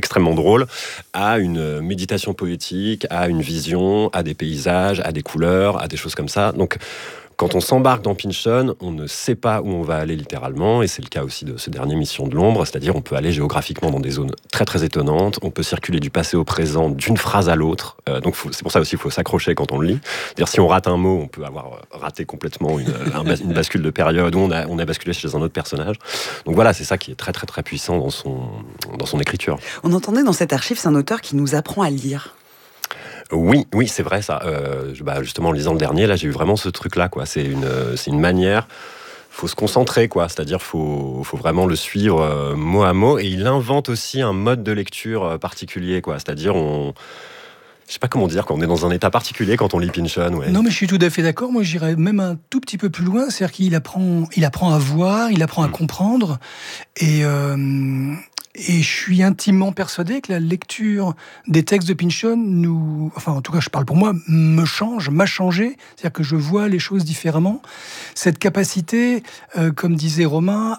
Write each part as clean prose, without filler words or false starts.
extrêmement drôle, à une méditation poétique, à une vision, à des paysages, à des couleurs, à des choses comme ça. Donc, quand on s'embarque dans Pynchon, on ne sait pas où on va aller littéralement, et c'est le cas aussi de ce dernier Mission de l'ombre, c'est-à-dire on peut aller géographiquement dans des zones très très étonnantes, on peut circuler du passé au présent d'une phrase à l'autre, donc c'est pour ça aussi qu'il faut s'accrocher quand on le lit. C'est-à-dire si on rate un mot, on peut avoir raté complètement une bascule de période, où on a basculé chez un autre personnage. Donc voilà, c'est ça qui est très très très puissant dans son écriture. On entendait dans cette archive, c'est un auteur qui nous apprend à lire. Oui, c'est vrai ça. Justement, en lisant le dernier, là, j'ai eu vraiment ce truc-là, quoi. C'est une manière. Faut se concentrer, quoi. C'est-à-dire, faut vraiment le suivre mot à mot. Et il invente aussi un mode de lecture particulier, quoi. C'est-à-dire, je sais pas comment dire, quand on est dans un état particulier quand on lit Pynchon. Ouais. Non, mais je suis tout à fait d'accord. Moi, j'irais même un tout petit peu plus loin. C'est-à-dire qu'il apprend à voir, il apprend à comprendre. Et je suis intimement persuadé que la lecture des textes de Pynchon en tout cas, je parle pour moi, m'a changé. C'est-à-dire que je vois les choses différemment. Cette capacité, comme disait Romain,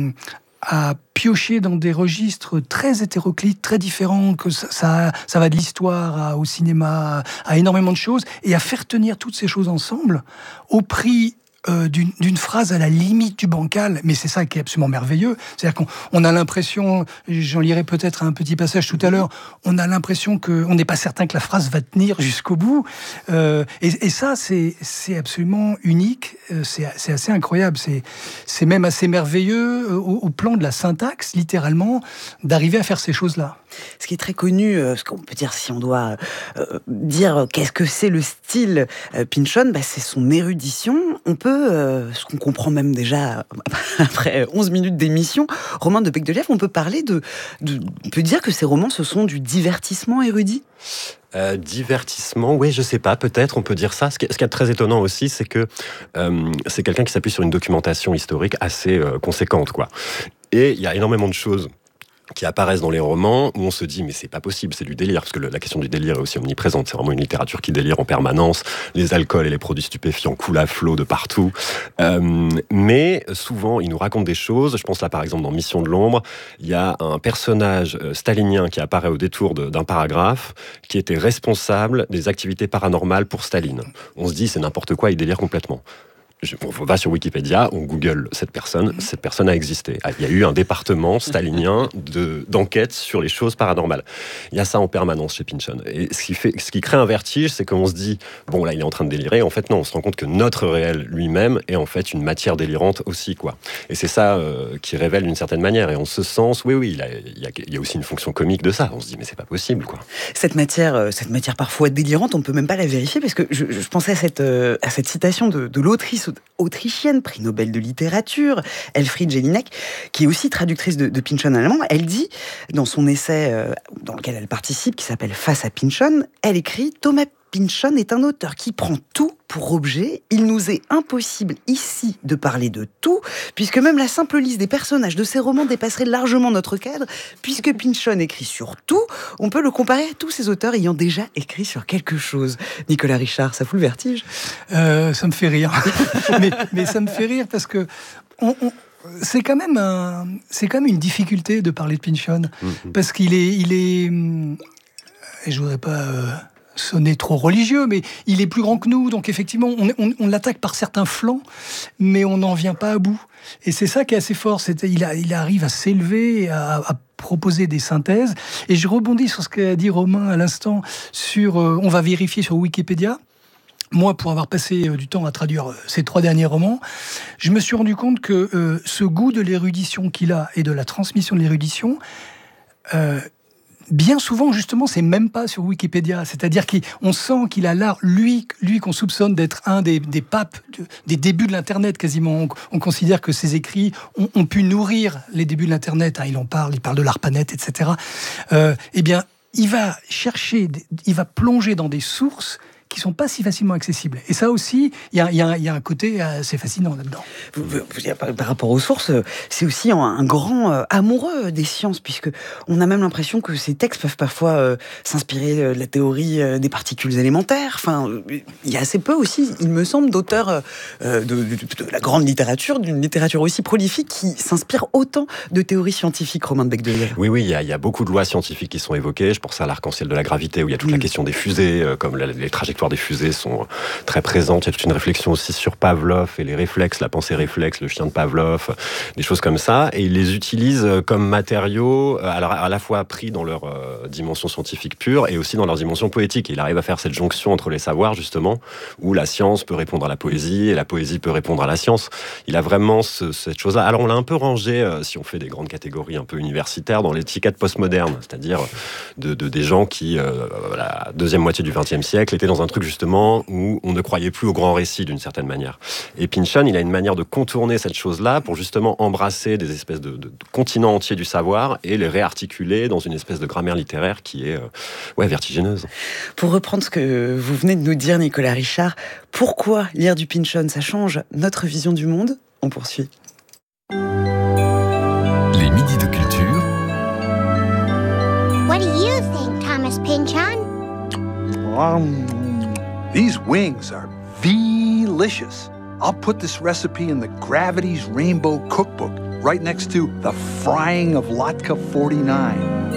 à piocher dans des registres très hétéroclites, très différents, que ça va de l'histoire au cinéma, à énormément de choses, et à faire tenir toutes ces choses ensemble au prix d'une phrase à la limite du bancal, mais c'est ça qui est absolument merveilleux. C'est-à-dire qu'on a l'impression, j'en lirai peut-être un petit passage tout à l'heure, on a l'impression qu'on n'est pas certain que la phrase va tenir jusqu'au bout. Et ça, c'est absolument unique, c'est assez incroyable. C'est même assez merveilleux au plan de la syntaxe, littéralement, d'arriver à faire ces choses-là. Ce qui est très connu, ce qu'on peut dire, si on doit dire qu'est-ce que c'est le style Pynchon, c'est son érudition. On peut, ce qu'on comprend même déjà après 11 minutes d'émission, Romain de Becquelièvre, on peut parler on peut dire que ces romans, ce sont du divertissement érudit. Divertissement, oui, je sais pas, peut-être on peut dire ça. Ce qui est très étonnant aussi, c'est que c'est quelqu'un qui s'appuie sur une documentation historique assez conséquente, quoi. Et il y a énormément de choses qui apparaissent dans les romans où on se dit mais c'est pas possible, c'est du délire, parce que la question du délire est aussi omniprésente, c'est vraiment une littérature qui délire en permanence, les alcools et les produits stupéfiants coulent à flot de partout, mais souvent il nous raconte des choses. Je pense là par exemple dans Mission de l'ombre, il y a un personnage stalinien qui apparaît au détour d'un paragraphe qui était responsable des activités paranormales pour Staline. On se dit c'est n'importe quoi, il délire complètement. On va sur Wikipédia, on google cette personne a existé. Il y a eu un département stalinien d'enquête sur les choses paranormales. Il y a ça en permanence chez Pynchon. Et ce qui crée un vertige, c'est qu'on se dit, bon là il est en train de délirer, en fait non, on se rend compte que notre réel lui-même est en fait une matière délirante aussi, quoi. Et c'est ça qui révèle d'une certaine manière. Et en ce sens, oui, il y a aussi une fonction comique de ça. On se dit, mais c'est pas possible, quoi. Cette matière parfois délirante, on peut même pas la vérifier, parce que je pensais à cette citation de l'autrice autrichienne, prix Nobel de littérature, Elfriede Jelinek, qui est aussi traductrice de Pynchon allemand. Elle dit, dans son essai dans lequel elle participe, qui s'appelle Face à Pynchon, elle écrit « Thomas Pynchon est un auteur qui prend tout pour objet. Il nous est impossible ici de parler de tout, puisque même la simple liste des personnages de ses romans dépasserait largement notre cadre. Puisque Pynchon écrit sur tout, on peut le comparer à tous ces auteurs ayant déjà écrit sur quelque chose. » Nicolas Richard, ça fout le vertige ? Ça me fait rire. mais ça me fait rire parce que c'est quand même une difficulté de parler de Pynchon, parce qu'il est je voudrais pas sonner trop religieux, mais il est plus grand que nous, donc effectivement on l'attaque par certains flancs, mais on n'en vient pas à bout. Et c'est ça qui est assez fort, il arrive à s'élever, à proposer des synthèses. Et je rebondis sur ce qu'a dit Romain à l'instant, on va vérifier sur Wikipédia. Moi, pour avoir passé du temps à traduire ces 3 derniers romans, je me suis rendu compte que ce goût de l'érudition qu'il a et de la transmission de l'érudition, bien souvent, justement, c'est même pas sur Wikipédia. C'est-à-dire qu'on sent qu'il a l'art, lui qu'on soupçonne d'être un des papes des débuts de l'Internet, quasiment. On considère que ses écrits ont pu nourrir les débuts de l'Internet. Il parle de l'ARPANET, etc. Eh bien, il va plonger dans des sources qui sont pas si facilement accessibles. Et ça aussi, il y a un côté assez fascinant là-dedans. Par rapport aux sources, c'est aussi un grand amoureux des sciences, puisque on a même l'impression que ces textes peuvent parfois s'inspirer de la théorie des particules élémentaires. Enfin, il y a assez peu aussi, il me semble, d'auteurs de la grande littérature, d'une littérature aussi prolifique, qui s'inspire autant de théories scientifiques, Romain de Becdelière. Oui, il y a beaucoup de lois scientifiques qui sont évoquées. Je pense à l'arc-en-ciel de la gravité, où il y a toute la question des fusées, comme les trajectoires des fusées sont très présentes. Il y a toute une réflexion aussi sur Pavlov et les réflexes, la pensée réflexe, le chien de Pavlov, des choses comme ça. Et ils les utilisent comme matériaux, alors à la fois pris dans leur dimension scientifique pure et aussi dans leur dimension poétique. Et il arrive à faire cette jonction entre les savoirs, justement, où la science peut répondre à la poésie et la poésie peut répondre à la science. Il a vraiment cette chose-là. Alors on l'a un peu rangé, si on fait des grandes catégories un peu universitaires, dans l'étiquette postmoderne, c'est-à-dire des gens qui, la deuxième moitié du XXe siècle, étaient dans un truc justement où on ne croyait plus au grand récit d'une certaine manière. Et Pynchon, il a une manière de contourner cette chose-là pour justement embrasser des espèces de continents entiers du savoir et les réarticuler dans une espèce de grammaire littéraire qui est vertigineuse. Pour reprendre ce que vous venez de nous dire, Nicolas Richard, pourquoi lire du Pynchon, ça change notre vision du monde? On poursuit. Les midis de culture. What do you think, Thomas Pynchon? These wings are delicious. I'll put this recipe in the Gravity's Rainbow Cookbook, right next to the frying of Latka 49.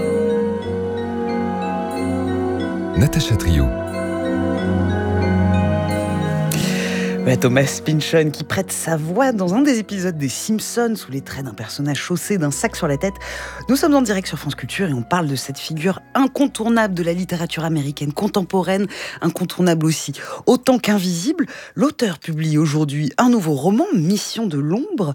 Natacha Trio. Thomas Pynchon qui prête sa voix dans un des épisodes des Simpsons sous les traits d'un personnage chaussé d'un sac sur la tête. Nous sommes en direct sur France Culture et on parle de cette figure incontournable de la littérature américaine contemporaine, incontournable aussi autant qu'invisible. L'auteur publie aujourd'hui un nouveau roman, Mission de l'ombre.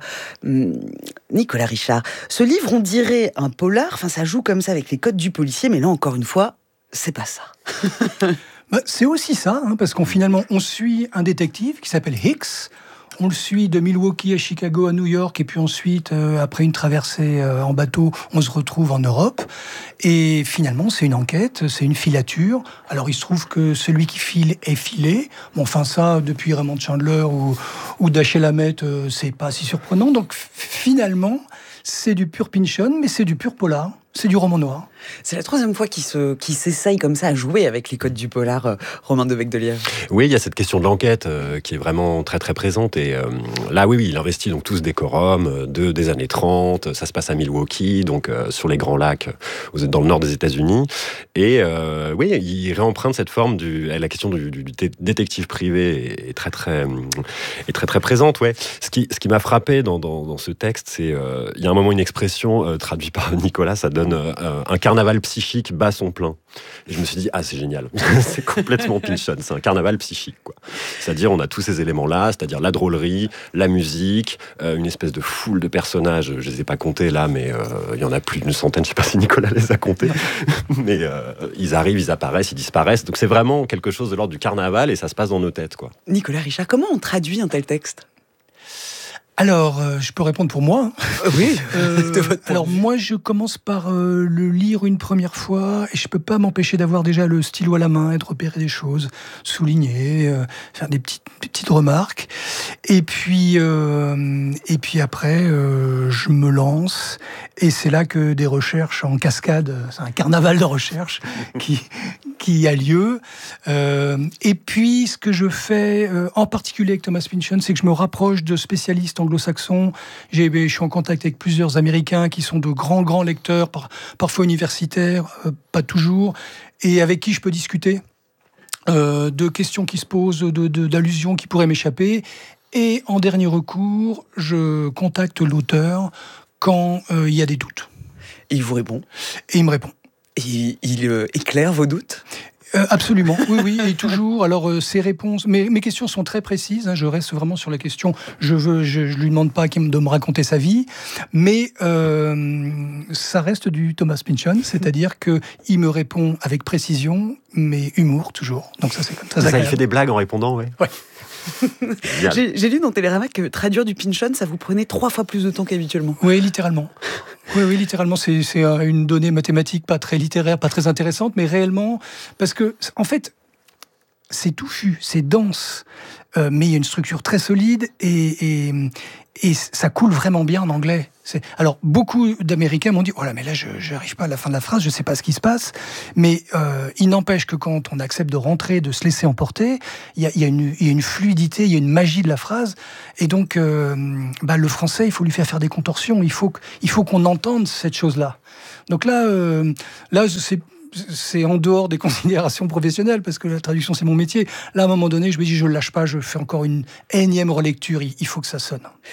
Nicolas Richard, ce livre, on dirait un polar, enfin ça joue comme ça avec les codes du policier, mais là encore une fois, c'est pas ça. C'est aussi ça, parce qu'on suit un détective qui s'appelle Hicks. On le suit de Milwaukee à Chicago à New York, et puis ensuite, après une traversée en bateau, on se retrouve en Europe. Et finalement, c'est une enquête, c'est une filature. Alors, il se trouve que celui qui file est filé. Bon, enfin, ça, depuis Raymond Chandler ou Dashiell Hammett, c'est pas si surprenant. Donc, finalement, c'est du pur Pynchon, mais c'est du pur polar. C'est du roman noir. C'est la troisième fois qu'il s'essaye comme ça à jouer avec les codes du polar, Romain de Becdelière. Oui, il y a cette question de l'enquête qui est vraiment très très présente. Et là, oui, il investit donc tout ce décorum des années 30. Ça se passe à Milwaukee, donc sur les Grands Lacs, vous êtes dans le nord des États-Unis. Et oui, il réemprunte cette forme la question du détective privé est très très présente. Ouais. Ce qui m'a frappé dans ce texte, c'est il y a un moment une expression traduite par Nicolas, ça donne un carnaval psychique bat son plein. Et je me suis dit, c'est génial. C'est complètement Pynchon. C'est un carnaval psychique, quoi. C'est-à-dire, on a tous ces éléments-là, c'est-à-dire la drôlerie, la musique, une espèce de foule de personnages. Je les ai pas comptés là, mais il y en a plus d'une centaine. Je sais pas si Nicolas les a comptés. Mais ils arrivent, ils apparaissent, ils disparaissent. Donc c'est vraiment quelque chose de l'ordre du carnaval et ça se passe dans nos têtes, quoi. Nicolas Richard, comment on traduit un tel texte ? Alors, je peux répondre pour moi. Oui. Alors moi, je commence par le lire une première fois et je peux pas m'empêcher d'avoir déjà le stylo à la main et de repérer des choses, souligner, faire des petites remarques. Et puis après, je me lance et c'est là que des recherches en cascade, c'est un carnaval de recherches qui a lieu. Et puis, ce que je fais, en particulier avec Thomas Pynchon, c'est que je me rapproche de spécialistes anglo-saxons. Je suis en contact avec plusieurs Américains qui sont de grands lecteurs, parfois universitaires, pas toujours, et avec qui je peux discuter de questions qui se posent, d'allusions qui pourraient m'échapper. Et en dernier recours, je contacte l'auteur quand il y a des doutes. Et il vous répond ? Et il me répond. Et il éclaire vos doutes ? Absolument, oui, et toujours. Alors, ces réponses, mes questions sont très précises. Je reste vraiment sur la question. Je lui demande pas de me raconter sa vie, mais ça reste du Thomas Pynchon, c'est-à-dire que il me répond avec précision, mais humour toujours. Donc ça, c'est comme ça. Ça, il fait des blagues en répondant, ouais. J'ai lu dans Télérama que traduire du Pynchon, ça vous prenait 3 fois plus de temps qu'habituellement. Oui, littéralement. Oui, littéralement, c'est une donnée mathématique pas très littéraire, pas très intéressante, mais réellement, parce que, en fait, c'est touffu, c'est dense, mais il y a une structure très solide et ça coule vraiment bien en anglais. Alors, beaucoup d'Américains m'ont dit « Oh là, mais là, je n'arrive pas à la fin de la phrase, je ne sais pas ce qui se passe. » Mais il n'empêche que quand on accepte de rentrer, de se laisser emporter, il y a une fluidité, il y a une magie de la phrase. Et donc, le français, il faut lui faire des contorsions. Il faut qu'on entende cette chose-là. Donc là c'est en dehors des considérations professionnelles, parce que la traduction, c'est mon métier. Là, à un moment donné, je me dis, je ne lâche pas, je fais encore une énième relecture, il faut que ça sonne.